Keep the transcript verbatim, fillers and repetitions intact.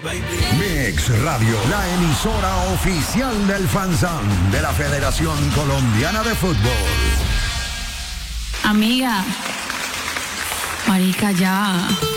Mix Radio, la emisora oficial del FanZone de la Federación Colombiana de Fútbol. Amiga, marica, ya.